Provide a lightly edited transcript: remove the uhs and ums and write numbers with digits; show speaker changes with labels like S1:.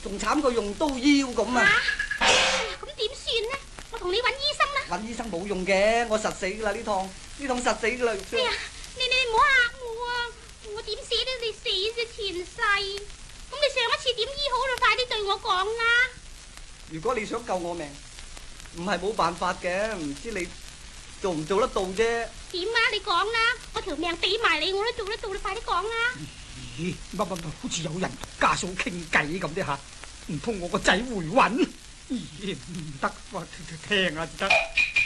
S1: 仲慘過用刀腰咁啊！
S2: 咁點算呢？我同你揾醫生啦。
S1: 揾醫生冇用嘅，我實死噶啦呢趟實死噶啦。
S2: 哎呀，你唔好嚇我啊！我點死得你死啫前世？咁你上一次點醫好啦？快啲對我講啦！
S1: 如果你想救我命，唔係冇辦法嘅，唔知你做唔做得到啫。
S2: 點啊？你講啦！我條命俾埋你，我都做得到，你快啲講啦！
S3: 咦，乜好似有人同家嫂傾偈咁啲吓？唔通我個仔回魂？咦，唔得，聽下至得。